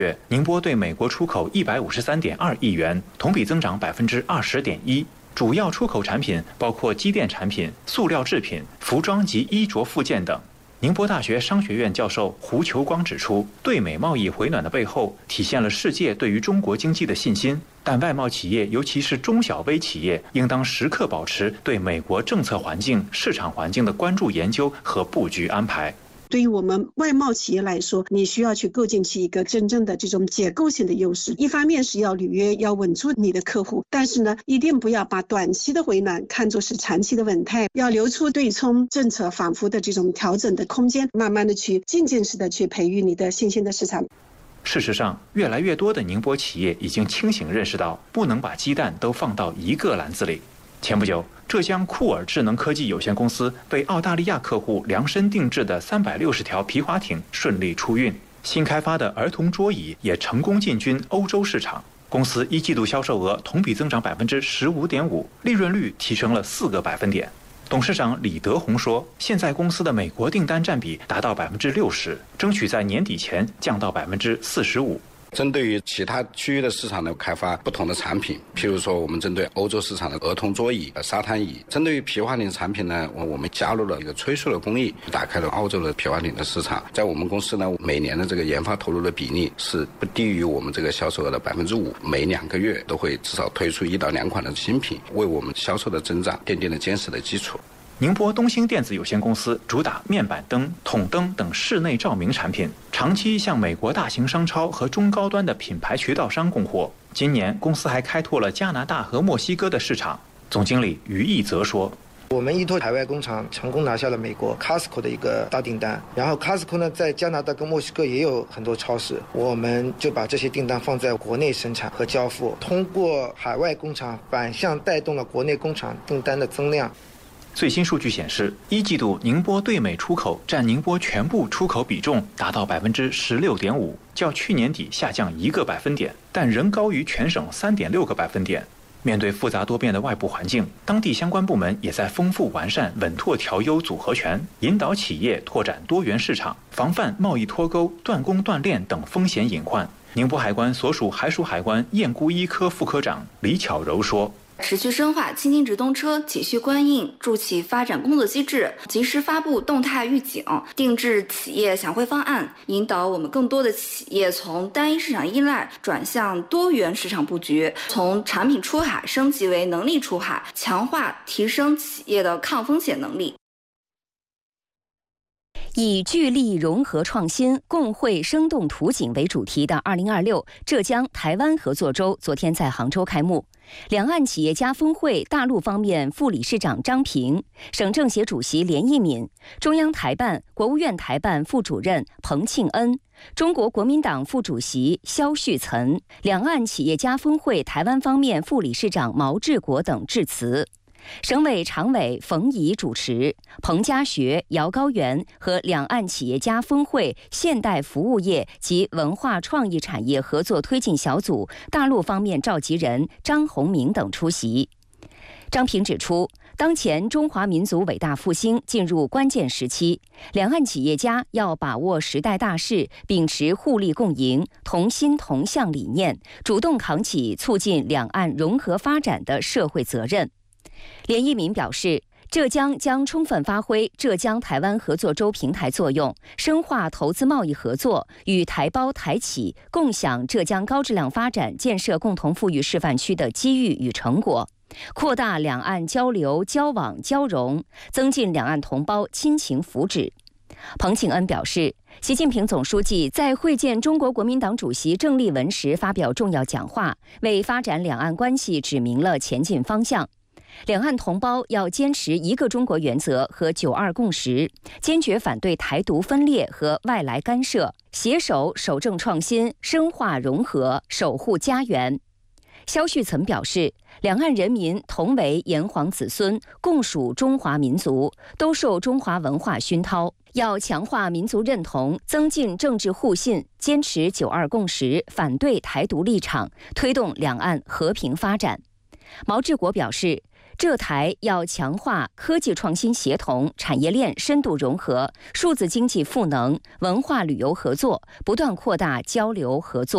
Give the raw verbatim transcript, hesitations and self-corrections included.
月，宁波对美国出口一百五十三点二亿元，同比增长百分之二十点一。主要出口产品包括机电产品、塑料制品、服装及衣着附件等。宁波大学商学院教授胡求光指出，对美贸易回暖的背后，体现了世界对于中国经济的信心。但外贸企业，尤其是中小微企业，应当时刻保持对美国政策环境、市场环境的关注研究和布局安排。 对于我们外贸企业来说，你需要去构建起一个真正的这种结构性的优势。一方面是要履约，要稳住你的客户，但是呢，一定不要把短期的回暖看作是长期的稳态，要留出对冲政策反复的这种调整的空间，慢慢的去渐进式的去培育你的新兴的市场。 事实上，越来越多的宁波企业已经清醒认识到，不能把鸡蛋都放到一个篮子里。前不久，浙江酷尔智能科技有限公司为澳大利亚客户量身定制的三百六十条皮划艇顺利出运，新开发的儿童桌椅也成功进军欧洲市场。公司一季度销售额同比增长百分之十五点五，利润率提升了四个百分点。董事长李德宏说，现在公司的美国订单占比达到百分之六十，争取在年底前降到百分之四十五。 针对于其他区域的市场呢，开发不同的产品，譬如说我们针对欧洲市场的儿童桌椅、沙滩椅；针对于皮划艇产品呢，我们加入了一个吹塑的工艺，打开了澳洲的皮划艇的市场。在我们公司呢，每年的这个研发投入的比例是不低于我们这个销售额的百分之五，每两个月都会至少推出一到两款的新品，为我们销售的增长奠定了坚实的基础。 宁波东兴电子有限公司主打面板灯、筒灯等室内照明产品，长期向美国大型商超和中高端的品牌渠道商供货。今年，公司还开拓了加拿大和墨西哥的市场。总经理于义则说， 我们依托海外工厂成功拿下了美国 Costco 的一个大订单，然后 Costco 呢在加拿大跟墨西哥也有很多超市，我们就把这些订单放在国内生产和交付，通过海外工厂反向带动了国内工厂订单的增量。 最新数据显示，一季度宁波对美出口占宁波全部出口比重达到百分之十六点五，较去年底下降一个百分点，但仍高于全省三点六个百分点。面对复杂多变的外部环境，当地相关部门也在丰富完善稳妥调优组合拳，引导企业拓展多元市场，防范贸易脱钩、断供断链等风险隐患。宁波海关所属海属海关燕姑一科副科长李巧柔说， 持续深化轻型直通车急需关应助企发展工作机制，及时发布动态预警，定制企业响会方案，引导我们更多的企业从单一市场依赖转向多元市场布局，从产品出海升级为能力出海，强化提升企业的抗风险能力。 以聚力融合创新、共绘生动图景为主题的二零二六浙江台湾合作周昨天在杭州开幕。两岸企业家峰会大陆方面副理事长张平、省政协主席连益敏、中央台办、国务院台办副主任彭庆恩、中国国民党副主席肖旭岑、两岸企业家峰会台湾方面副理事长毛志国等致辞。省委常委冯仪主持，彭家学、姚高原和两岸企业家峰会现代服务业及文化创意产业合作推进小组大陆方面召集人张宏明等出席。张平指出，当前中华民族伟大复兴进入关键时期，两岸企业家要把握时代大势，秉持互利共赢、同心同向理念，主动扛起促进两岸融合发展的社会责任。连益敏表示，浙江将充分发挥浙江台湾合作周平台作用，深化投资贸易合作，与台胞台企共享浙江高质量发展建设共同富裕示范区的机遇与成果，扩大两岸交流、交往、交融，增进两岸同胞亲情福祉。彭庆恩表示，习近平总书记在会见中国国民党主席郑丽文时发表重要讲话，为发展两岸关系指明了前进方向。两岸同胞要坚持一个中国原则和九二共识，坚决反对台独分裂和外来干涉，携手守正创新，深化融合，守护家园。肖旭岑表示，两岸人民同为炎黄子孙，共属中华民族，都受中华文化熏陶，要强化民族认同，增进政治互信，坚持九二共识，反对台独立场，推动两岸和平发展。毛志国表示，浙台要强化科技创新协同、产业链深度融合、数字经济赋能、文化旅游合作，不断扩大交流合作。